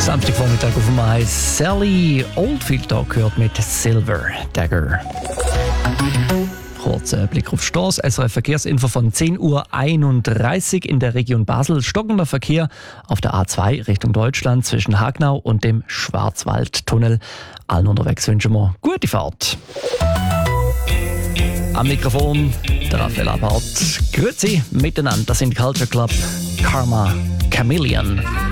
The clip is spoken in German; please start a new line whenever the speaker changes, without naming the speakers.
Samstagvormittag auf dem Eis. Sally Oldfield da gehört mit Silver Dagger. Kurzer Blick auf die Straße. SRF Verkehrsinfo von 10.31 Uhr in der Region Basel. Stockender Verkehr auf der A2 Richtung Deutschland zwischen Hagnau und dem Schwarzwaldtunnel. Allen unterwegs wünschen wir gute Fahrt. Am Mikrofon der Raphael Abart. Grüezi miteinander, das sind Culture Club Karma Chameleon.